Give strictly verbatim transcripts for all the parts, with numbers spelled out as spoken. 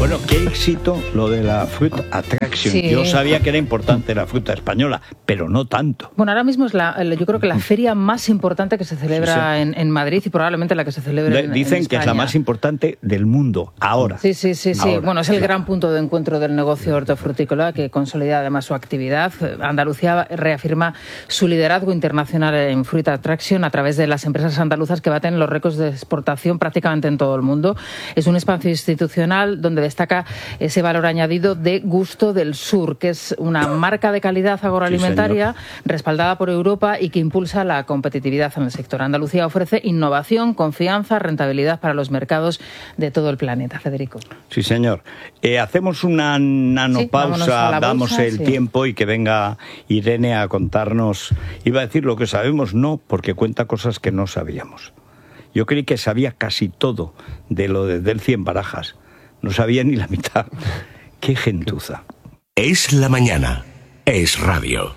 Bueno, qué éxito lo de la Fruit Attraction. Sí. Yo sabía que era importante la fruta española, pero no tanto. Bueno, ahora mismo es la, yo creo que la feria más importante que se celebra sí, sí. En, en Madrid y probablemente la que se celebre en, Dicen en que es la más importante del mundo, ahora. Sí, sí, sí. sí. Bueno, es el gran punto de encuentro del negocio hortofrutícola que consolida además su actividad. Andalucía reafirma su liderazgo internacional en Fruit Attraction a través de las empresas andaluzas que baten los récords de exportación prácticamente en todo el mundo. Es un espacio institucional donde destaca ese valor añadido de Gusto del Sur, que es una marca de calidad agroalimentaria sí, respaldada por Europa y que impulsa la competitividad en el sector. Andalucía ofrece innovación, confianza, rentabilidad para los mercados de todo el planeta. Federico. Sí, señor. Eh, hacemos una nanopausa, sí, damos bolsa, el sí. tiempo y que venga Irene a contarnos, iba a decir lo que sabemos, no, porque cuenta cosas que no sabíamos. Yo creí que sabía casi todo de lo de Delcy en Barajas. No sabía ni la mitad. ¡Qué gentuza! Es la mañana. Es radio.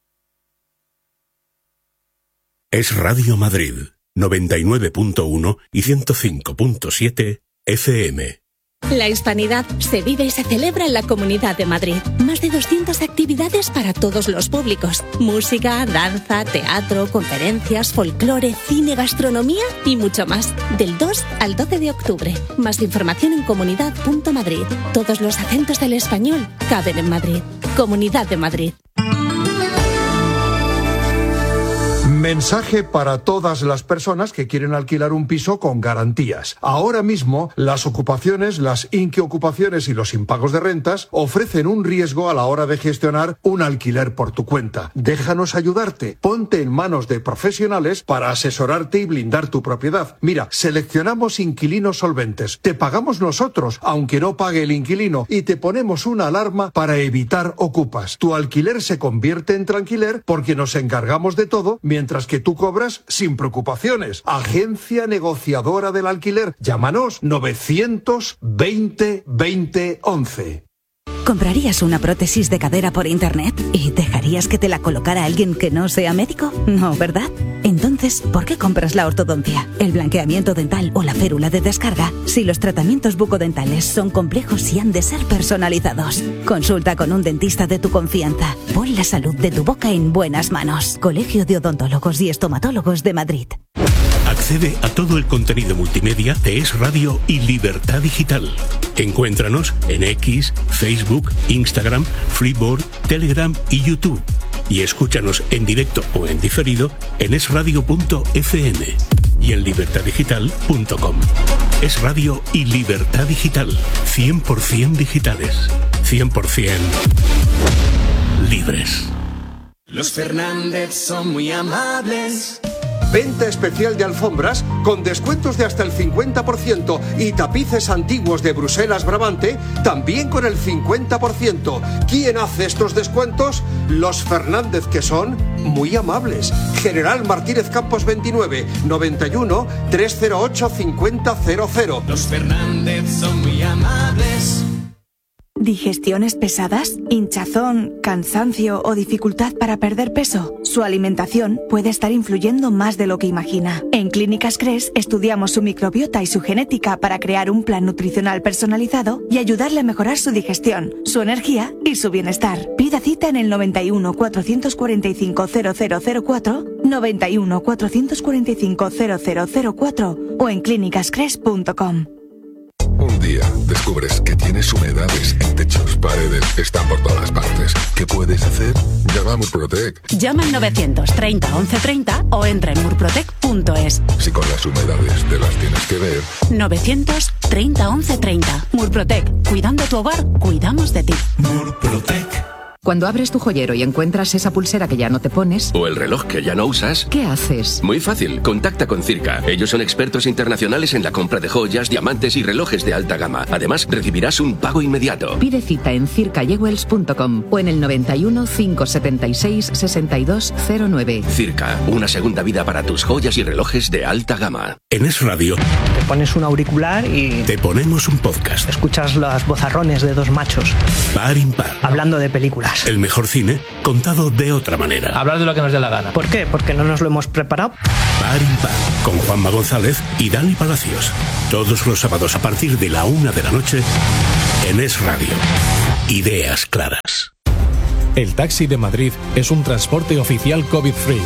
Es Radio Madrid, noventa y nueve punto uno y ciento cinco punto siete F M. La Hispanidad se vive y se celebra en la Comunidad de Madrid. Más de doscientas actividades para todos los públicos. Música, danza, teatro, conferencias, folclore, cine, gastronomía y mucho más. Del dos al doce de octubre. Más información en comunidad punto madrid. Todos los acentos del español caben en Madrid. Comunidad de Madrid. Mensaje para todas las personas que quieren alquilar un piso con garantías. Ahora mismo, las ocupaciones, las inquiocupaciones y los impagos de rentas ofrecen un riesgo a la hora de gestionar un alquiler por tu cuenta. Déjanos ayudarte. Ponte en manos de profesionales para asesorarte y blindar tu propiedad. Mira, seleccionamos inquilinos solventes. Te pagamos nosotros, aunque no pague el inquilino, y te ponemos una alarma para evitar ocupas. Tu alquiler se convierte en tranquiler porque nos encargamos de todo mientras que tú cobras sin preocupaciones. Agencia negociadora del alquiler. Llámanos novecientos veinte veinte once. ¿Comprarías una prótesis de cadera por internet y dejarías que te la colocara alguien que no sea médico? No, ¿verdad? Entonces, ¿por qué compras la ortodoncia, el blanqueamiento dental o la férula de descarga si los tratamientos bucodentales son complejos y han de ser personalizados? Consulta con un dentista de tu confianza. Pon la salud de tu boca en buenas manos. Colegio de Odontólogos y Estomatólogos de Madrid. Accede a todo el contenido multimedia de Es Radio y Libertad Digital. Encuéntranos en X, Facebook, Instagram, Freeboard, Telegram y YouTube. Y escúchanos en directo o en diferido en es radio punto efe eme y en libertad digital punto com. Es Radio y Libertad Digital. cien por ciento digitales. cien por ciento libres. Los Fernández son muy amables. Venta especial de alfombras con descuentos de hasta el cincuenta por ciento y tapices antiguos de Bruselas Brabante también con el cincuenta por ciento. ¿Quién hace estos descuentos? Los Fernández, que son muy amables. General Martínez Campos veintinueve, noventa y uno, trescientos ocho, cincuenta cero cero. Los Fernández son muy amables. ¿Digestiones pesadas, hinchazón, cansancio o dificultad para perder peso? Su alimentación puede estar influyendo más de lo que imagina. En Clínicas Cres estudiamos su microbiota y su genética para crear un plan nutricional personalizado y ayudarle a mejorar su digestión, su energía y su bienestar. Pida cita en el noventa y uno, cuatrocientos cuarenta y cinco, cero cero cero cuatro, noventa y uno, cuatrocientos cuarenta y cinco, cero cero cero cuatro o en clínicas cres punto com. Un día descubres que tienes humedades en techos, paredes, están por todas partes. ¿Qué puedes hacer? Llama a Murprotec. Llama al novecientos treinta once treinta o entra en murprotec punto es. Si con las humedades te las tienes que ver. novecientos treinta once treinta. Murprotec. Cuidando tu hogar, cuidamos de ti. Murprotec. Cuando abres tu joyero y encuentras esa pulsera que ya no te pones... o el reloj que ya no usas... ¿qué haces? Muy fácil, contacta con Circa. Ellos son expertos internacionales en la compra de joyas, diamantes y relojes de alta gama. Además, recibirás un pago inmediato. Pide cita en circa jewels punto com o en el noventa y uno, cinco setenta y seis, sesenta y dos cero nueve. Circa, una segunda vida para tus joyas y relojes de alta gama. En Es Radio... te pones un auricular y... te ponemos un podcast. Escuchas los vozarrones de dos machos. Par impar. Hablando de películas. El mejor cine contado de otra manera. Hablar de lo que nos dé la gana. ¿Por qué? Porque no nos lo hemos preparado. Par impar, con Juanma González y Dani Palacios. Todos los sábados a partir de la una de la noche En Es Radio, ideas claras. El taxi de Madrid es un transporte oficial COVID-free.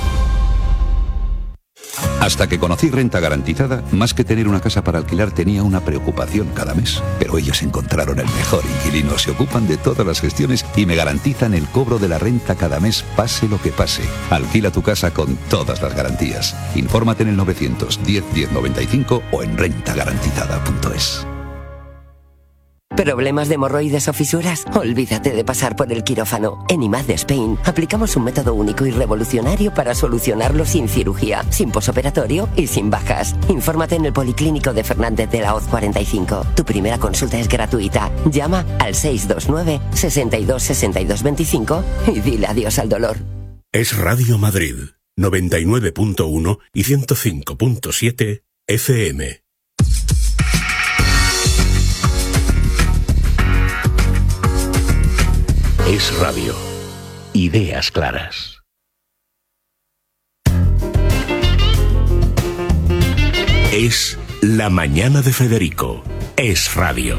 Hasta que conocí Renta Garantizada, más que tener una casa para alquilar tenía una preocupación cada mes. Pero ellos encontraron el mejor inquilino, se ocupan de todas las gestiones y me garantizan el cobro de la renta cada mes, pase lo que pase. Alquila tu casa con todas las garantías. Infórmate en el novecientos diez diez noventa y cinco o en renta garantizada punto es. ¿Problemas de hemorroides o fisuras? Olvídate de pasar por el quirófano. En I M A D Spain aplicamos un método único y revolucionario para solucionarlo sin cirugía, sin posoperatorio y sin bajas. Infórmate en el Policlínico de Fernández de la Hoz cuarenta y cinco. Tu primera consulta es gratuita. Llama al seis dos nueve, seis dos, seis dos dos cinco y dile adiós al dolor. Es Radio Madrid, noventa y nueve punto uno y ciento cinco punto siete F M. Es Radio. Ideas claras. Es La Mañana de Federico. Es Radio.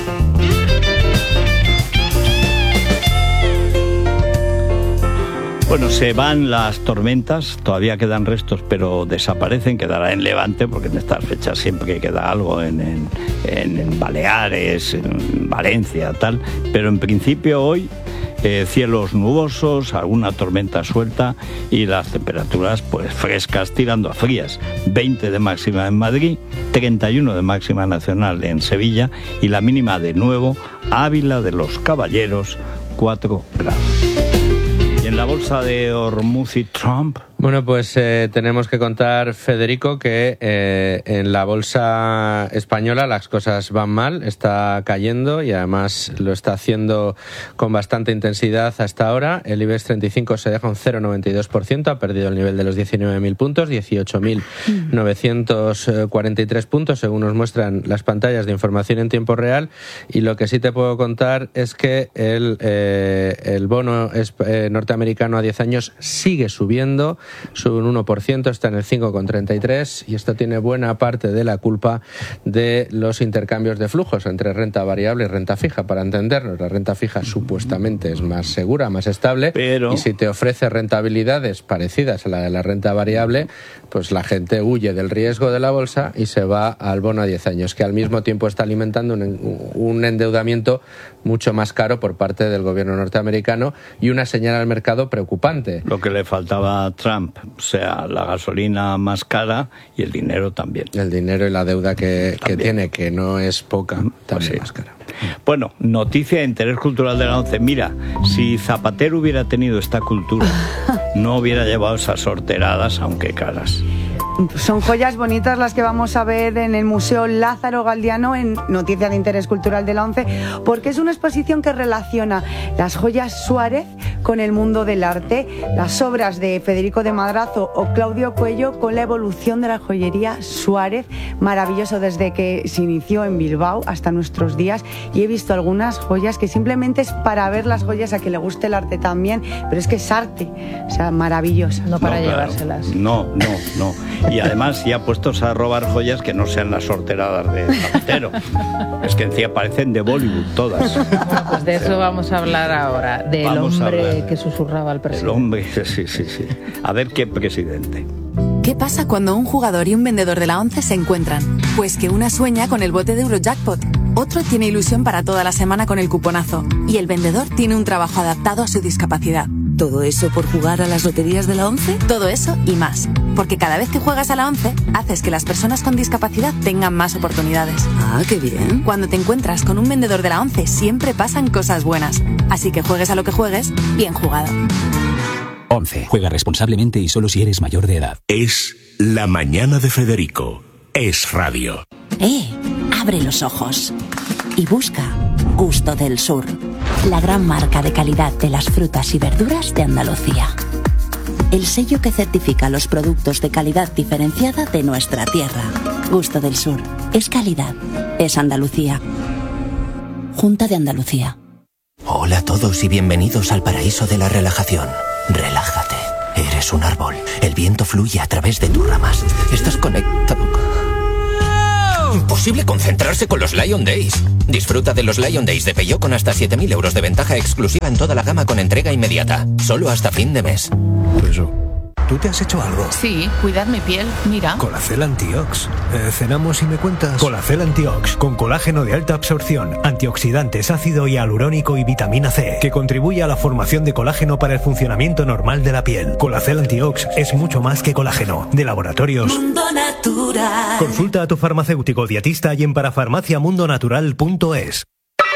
Bueno, se van las tormentas, todavía quedan restos, pero desaparecen, quedará en Levante, porque en estas fechas siempre queda algo en, en, en Baleares, en Valencia, tal, pero en principio hoy eh, cielos nubosos, alguna tormenta suelta y las temperaturas pues frescas tirando a frías, veinte de máxima en Madrid, treinta y uno de máxima nacional en Sevilla y la mínima de nuevo Ávila de los Caballeros, cuatro grados. Y en la bolsa de Hormuz y Trump... Bueno, pues eh, tenemos que contar, Federico, que eh, en la bolsa española las cosas van mal, está cayendo y además lo está haciendo con bastante intensidad hasta ahora. El IBEX treinta y cinco se deja un cero coma noventa y dos por ciento, ha perdido el nivel de los diecinueve mil puntos, dieciocho mil novecientos cuarenta y tres puntos, según nos muestran las pantallas de información en tiempo real. Y lo que sí te puedo contar es que el, eh, el bono es, eh, norteamericano a diez años sigue subiendo, sube un uno por ciento, está en el cinco coma treinta y tres y esto tiene buena parte de la culpa de los intercambios de flujos entre renta variable y renta fija. Para entendernos, la renta fija supuestamente es más segura, más estable, pero... y si te ofrece rentabilidades parecidas a la de la renta variable, pues la gente huye del riesgo de la bolsa y se va al bono a diez años, que al mismo tiempo está alimentando un, un endeudamiento mucho más caro por parte del gobierno norteamericano y una señal al mercado preocupante. Lo que le faltaba a Trump, o sea, la gasolina más cara y el dinero también. El dinero y la deuda que, que tiene, que no es poca, también pues sí. Más cara. Bueno, noticia de interés cultural de la ONCE. Mira, si Zapatero hubiera tenido esta cultura, no hubiera llevado esas horteradas, aunque caras. Son joyas bonitas las que vamos a ver en el Museo Lázaro Galdiano en Noticia de Interés Cultural de la ONCE, porque es una exposición que relaciona las joyas Suárez con el mundo del arte, las obras de Federico de Madrazo o Claudio Cuello con la evolución de la joyería Suárez, maravilloso desde que se inició en Bilbao hasta nuestros días, y he visto algunas joyas que simplemente es para ver las joyas, a que le guste el arte también, pero es que es arte, o sea, maravillosa. No para no, claro. llevárselas. No, no, no. Y además ya puestos a robar joyas que no sean las sorteradas de Zapatero. Es que encima parecen de Bollywood todas. Bueno, pues de eso vamos a hablar ahora, del vamos hombre que susurraba al presidente. El hombre, sí, sí, sí. A ver qué presidente. ¿Qué pasa cuando un jugador y un vendedor de la ONCE se encuentran? Pues que una sueña con el bote de Eurojackpot, otro tiene ilusión para toda la semana con el cuponazo y el vendedor tiene un trabajo adaptado a su discapacidad. ¿Todo eso por jugar a las loterías de la ONCE? Todo eso y más. Porque cada vez que juegas a la ONCE, haces que las personas con discapacidad tengan más oportunidades. Ah, qué bien. Cuando te encuentras con un vendedor de la ONCE, siempre pasan cosas buenas. Así que juegues a lo que juegues, bien jugado. ONCE. Juega responsablemente y solo si eres mayor de edad. Es La Mañana de Federico. Es Radio. ¡Eh! Abre los ojos y busca Gusto del Sur, la gran marca de calidad de las frutas y verduras de Andalucía. El sello que certifica los productos de calidad diferenciada de nuestra tierra. Gusto del Sur. Es calidad. Es Andalucía. Junta de Andalucía. Hola a todos y bienvenidos al paraíso de la relajación. Relájate. Eres un árbol. El viento fluye a través de tus ramas. Estás conectado. Imposible concentrarse con los Lion Days. Disfruta de los Lion Days de Peugeot con hasta siete mil euros de ventaja exclusiva en toda la gama con entrega inmediata. Solo hasta fin de mes. Eso. ¿Tú te has hecho algo? Sí, cuidar mi piel, mira. Colacel Antiox. Eh, cenamos y me cuentas. Colacel Antiox, con colágeno de alta absorción, antioxidantes, ácido hialurónico y vitamina C, que contribuye a la formación de colágeno para el funcionamiento normal de la piel. Colacel Antiox es mucho más que colágeno. De Laboratorios Mundo Natural. Consulta a tu farmacéutico dietista y en parafarmacia mundo natural punto es.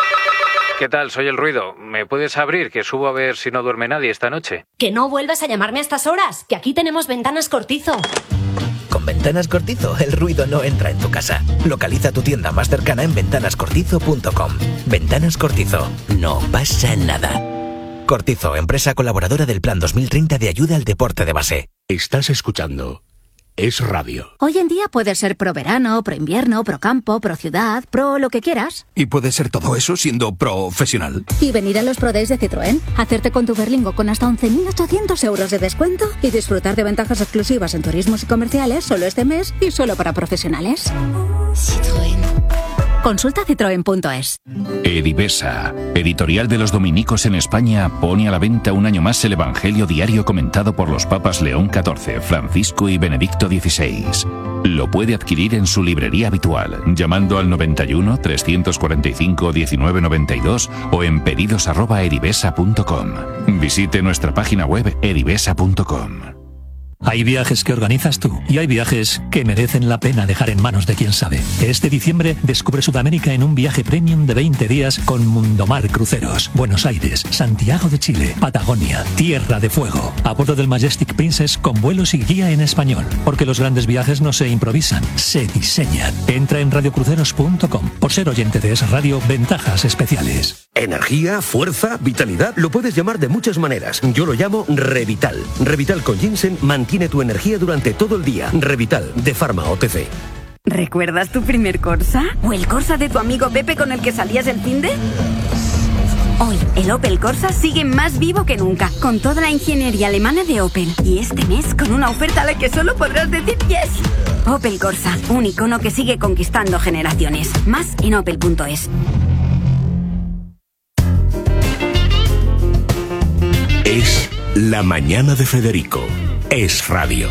¿Qué tal? Soy El Ruido. ¿Me puedes abrir? Que subo a ver si no duerme nadie esta noche. Que no vuelvas a llamarme a estas horas, que aquí tenemos Ventanas Cortizo. Con Ventanas Cortizo, el ruido no entra en tu casa. Localiza tu tienda más cercana en ventanas cortizo punto com. Ventanas Cortizo. No pasa nada. Cortizo, empresa colaboradora del Plan dos mil treinta de ayuda al deporte de base. Estás escuchando Es Radio. Hoy en día puedes ser pro verano, pro invierno, pro campo, pro ciudad, pro lo que quieras. Y puedes ser todo eso siendo profesional. Y venir a los Pro Days de Citroën, hacerte con tu Berlingo con hasta once mil ochocientos euros de descuento y disfrutar de ventajas exclusivas en turismos y comerciales solo este mes y solo para profesionales. Citroën. Consulta citroen punto es. Edivesa, editorial de los dominicos en España, pone a la venta un año más el Evangelio diario comentado por los papas León catorce, Francisco y Benedicto dieciséis. Lo puede adquirir en su librería habitual, llamando al noventa y uno, trescientos cuarenta y cinco, diecinueve noventa y dos o en pedidos arroba edivesa punto com. Visite nuestra página web edivesa punto com. Hay viajes que organizas tú y hay viajes que merecen la pena dejar en manos de quien sabe. Este diciembre descubre Sudamérica en un viaje premium de veinte días con Mundomar Cruceros. Buenos Aires, Santiago de Chile, Patagonia, Tierra de Fuego. A bordo del Majestic Princess con vuelos y guía en español. Porque los grandes viajes no se improvisan, se diseñan. Entra en radio cruceros punto com. Por ser oyente de Es Radio, ventajas especiales. Energía, fuerza, vitalidad, lo puedes llamar de muchas maneras. Yo lo llamo Revital. Revital con ginseng mantiene tu energía durante todo el día. Revital, de Pharma O T C. ¿Recuerdas tu primer Corsa? ¿O el Corsa de tu amigo Pepe con el que salías el finde? Hoy, el Opel Corsa sigue más vivo que nunca, con toda la ingeniería alemana de Opel. Y este mes, con una oferta a la que solo podrás decir yes. Opel Corsa, un icono que sigue conquistando generaciones. Más en opel punto es. Es La Mañana de Federico. Es Radio.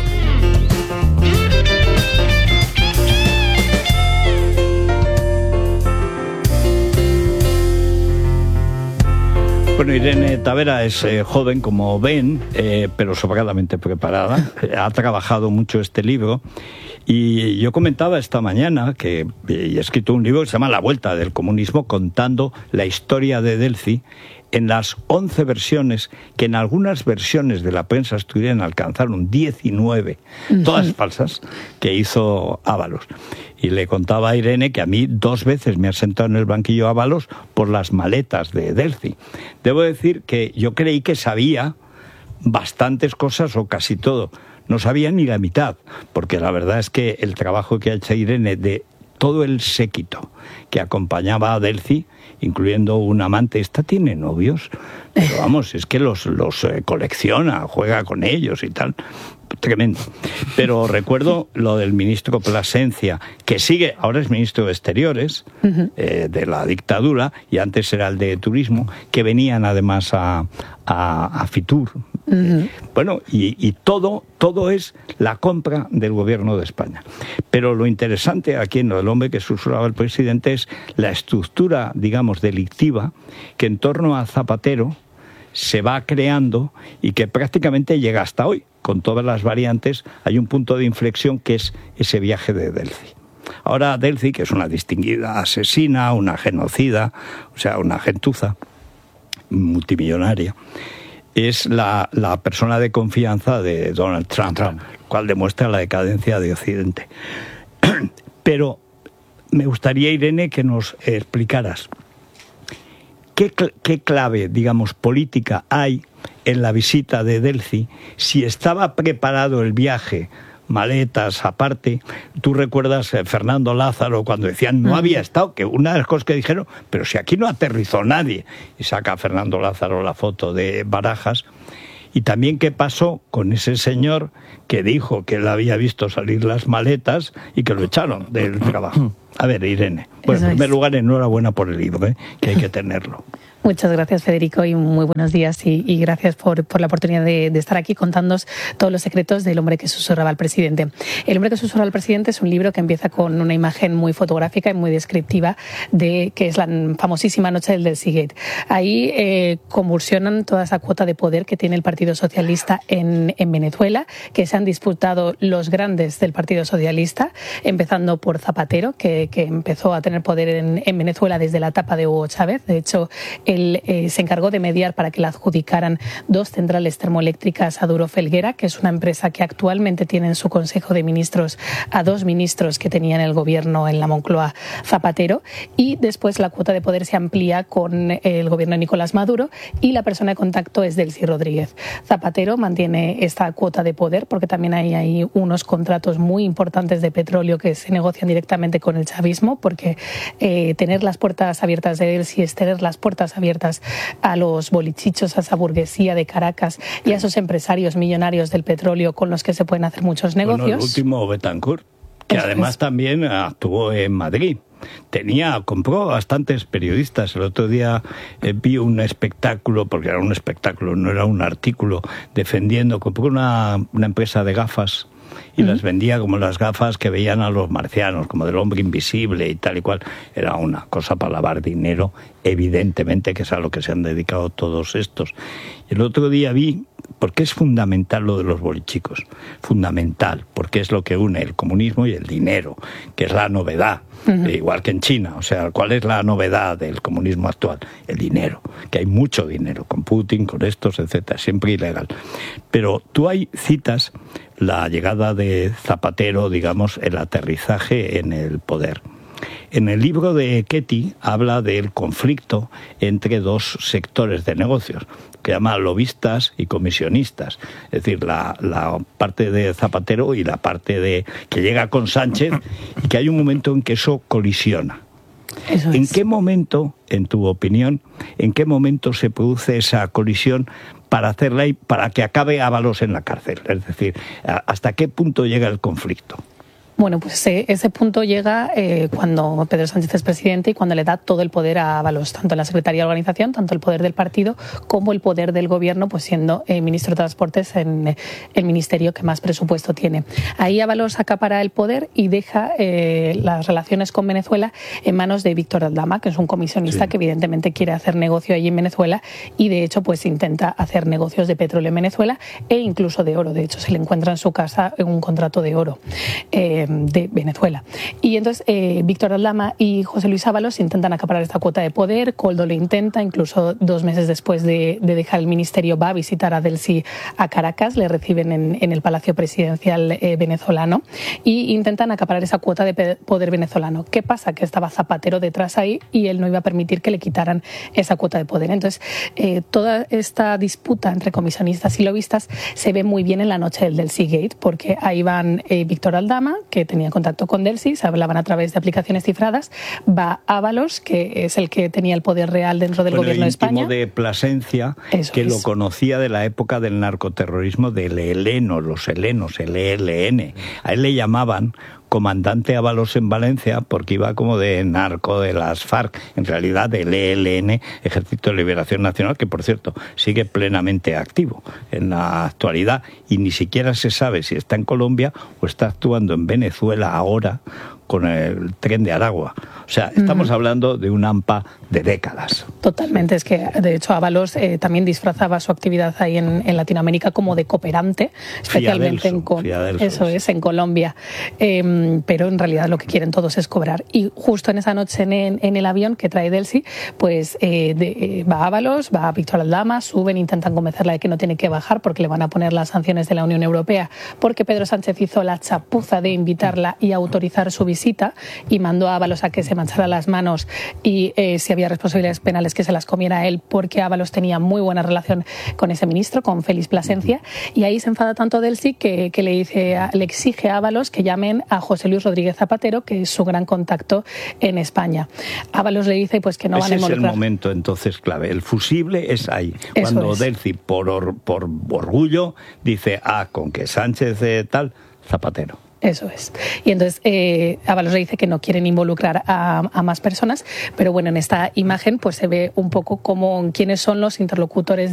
Bueno, Irene Tavera es eh, joven, como ven, eh, pero sobradamente preparada. Ha trabajado mucho este libro. Y yo comentaba esta mañana que he escrito un libro que se llama La Vuelta del Comunismo, contando la historia de Delphi en las once versiones, que en algunas versiones de la prensa asturiana alcanzaron diecinueve, uh-huh. todas falsas, que hizo Ábalos. Y le contaba a Irene que a mí dos veces me ha sentado en el banquillo Ábalos por las maletas de Delphi. Debo decir que yo creí que sabía bastantes cosas o casi todo. No sabía ni la mitad, porque la verdad es que el trabajo que ha hecho Irene de todo el séquito que acompañaba a Delphi, incluyendo un amante, esta tiene novios, pero vamos, es que los, los eh, colecciona, juega con ellos y tal, tremendo. Pero recuerdo lo del ministro Plasencia, que sigue, ahora es ministro de Exteriores, uh-huh. eh, de la dictadura, y antes era el de Turismo, que venían además a, a, a Fitur. Uh-huh. Bueno, y, y todo, todo es la compra del gobierno de España. Pero lo interesante aquí en lo del hombre que susurraba el presidente es la estructura, digamos, delictiva que en torno a Zapatero se va creando y que prácticamente llega hasta hoy. Con todas las variantes, hay un punto de inflexión que es ese viaje de Delphi. Ahora Delphi, que es una distinguida asesina, una genocida, o sea, una gentuza multimillonaria, es la, la persona de confianza de Donald Trump, Trump, lo cual demuestra la decadencia de Occidente. Pero me gustaría, Irene, que nos explicaras qué, qué clave, digamos, política hay en la visita de Delphi, si estaba preparado el viaje, maletas aparte. Tú recuerdas a Fernando Lázaro cuando decían no había estado, que una de las cosas que dijeron, pero si aquí no aterrizó nadie, y saca a Fernando Lázaro la foto de Barajas. Y también qué pasó con ese señor que dijo que él había visto salir las maletas y que lo echaron del trabajo. A ver, Irene, bueno, en primer lugar, enhorabuena por el libro, ¿eh? Que hay que tenerlo. Muchas gracias, Federico, y muy buenos días y, y gracias por, por la oportunidad de, de estar aquí contándonos todos los secretos del hombre que susurraba al presidente. El hombre que susurraba al presidente es un libro que empieza con una imagen muy fotográfica y muy descriptiva de que es la famosísima noche del Delsigate. Ahí eh, convulsionan toda esa cuota de poder que tiene el Partido Socialista en, en Venezuela, que se han disputado los grandes del Partido Socialista, empezando por Zapatero, que, que empezó a tener poder en, en Venezuela desde la etapa de Hugo Chávez. De hecho, Él eh, se encargó de mediar para que le adjudicaran dos centrales termoeléctricas a Duro Felguera, que es una empresa que actualmente tiene en su Consejo de Ministros a dos ministros que tenían el gobierno en la Moncloa Zapatero, y después la cuota de poder se amplía con el gobierno de Nicolás Maduro y la persona de contacto es Delcy Rodríguez. Zapatero mantiene esta cuota de poder porque también hay, hay unos contratos muy importantes de petróleo que se negocian directamente con el chavismo, porque eh, tener las puertas abiertas de Delcy es tener las puertas abiertas a los bolichichos, a esa burguesía de Caracas y a esos empresarios millonarios del petróleo con los que se pueden hacer muchos negocios. Bueno, el último Betancourt, que Eso además es. también actuó en Madrid. Tenía, compró bastantes periodistas. El otro día eh, vi un espectáculo, porque era un espectáculo, no era un artículo, defendiendo, compró una, una empresa de gafas y uh-huh. las vendía como las gafas que veían a los marcianos, como del hombre invisible y tal y cual. Era una cosa para lavar dinero, evidentemente, que es a lo que se han dedicado todos estos. Y el otro día vi, porque es fundamental lo de los bolichicos, fundamental, porque es lo que une el comunismo y el dinero, que es la novedad, uh-huh. igual que en China. O sea, ¿cuál es la novedad del comunismo actual? El dinero, que hay mucho dinero, con Putin, con estos, etcétera, siempre ilegal. Pero tú hay citas la llegada de Zapatero, digamos, el aterrizaje en el poder. En el libro de Ketty habla del conflicto entre dos sectores de negocios, que llama lobistas y comisionistas, es decir, la, la parte de Zapatero y la parte de que llega con Sánchez, y que hay un momento en que eso colisiona. Eso ¿En es. qué momento, en tu opinión, en qué momento se produce esa colisión para hacerla y para que acabe Ábalos en la cárcel? Es decir, ¿hasta qué punto llega el conflicto? Bueno, pues ese, ese punto llega eh, cuando Pedro Sánchez es presidente y cuando le da todo el poder a Ábalos, tanto en la Secretaría de Organización, tanto el poder del partido como el poder del gobierno, pues siendo eh, ministro de Transportes en eh, el ministerio que más presupuesto tiene. Ahí Ábalos acapara el poder y deja eh, las relaciones con Venezuela en manos de Víctor Aldama, que es un comisionista sí. que evidentemente quiere hacer negocio allí en Venezuela y de hecho pues intenta hacer negocios de petróleo en Venezuela e incluso de oro. De hecho se le encuentra en su casa un contrato de oro. Eh, de Venezuela. Y entonces eh, Víctor Aldama y José Luis Ábalos intentan acaparar esta cuota de poder. Koldo lo intenta, incluso dos meses después de, de dejar el ministerio va a visitar a Delcy a Caracas, le reciben en, en el Palacio Presidencial eh, venezolano y intentan acaparar esa cuota de poder venezolano. ¿Qué pasa? Que estaba Zapatero detrás ahí y él no iba a permitir que le quitaran esa cuota de poder. Entonces eh, toda esta disputa entre comisionistas y lobistas se ve muy bien en la noche del Delcy Gate, porque ahí van eh, Víctor Aldama, que tenía contacto con Delcy, se hablaban a través de aplicaciones cifradas, va Ábalos, que es el que tenía el poder real dentro del bueno, gobierno de España. El íntimo de Plasencia, Eso que es. lo conocía de la época del narcoterrorismo del heleno, los helenos, el E L N. A él le llamaban comandante Ábalos en Valencia porque iba como de narco de las FARC, en realidad del E L N, Ejército de Liberación Nacional, que por cierto sigue plenamente activo en la actualidad y ni siquiera se sabe si está en Colombia o está actuando en Venezuela ahora con el tren de Aragua. O sea, estamos uh-huh. hablando de un AMPA de décadas. Totalmente, es que de hecho Ábalos eh, también disfrazaba su actividad ahí en, en Latinoamérica como de cooperante, especialmente Fiadelso, en Co- Fiadelso, eso es, en Colombia. Eh, pero en realidad lo que quieren todos es cobrar. Y justo en esa noche en, en el avión que trae Delcy, pues eh, de, eh, va Ábalos, va Víctor Aldama, suben, intentan convencerla de que no tiene que bajar porque le van a poner las sanciones de la Unión Europea, porque Pedro Sánchez hizo la chapuza de invitarla y autorizar su visita visita y mandó a Ábalos a que se manchara las manos y eh, si había responsabilidades penales que se las comiera él, porque Ábalos tenía muy buena relación con ese ministro, con Félix Plasencia, y ahí se enfada tanto Delcy que, que le dice, le exige a Ábalos que llamen a José Luis Rodríguez Zapatero, que es su gran contacto en España. Ábalos le dice pues que no van a involucrar. Ese es el momento entonces clave. El fusible es ahí. Eso cuando es. Delcy, por, or, por orgullo, dice, ah, con que Sánchez eh, tal, Zapatero. Eso es. Y entonces eh, Ábalos le dice que no quieren involucrar a, a más personas, pero bueno, en esta imagen pues se ve un poco cómo quiénes son los interlocutores